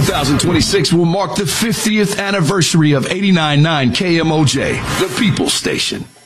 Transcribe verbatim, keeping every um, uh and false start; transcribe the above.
twenty twenty-six will mark the fiftieth anniversary of eighty-nine point nine K M O J, the People's Station.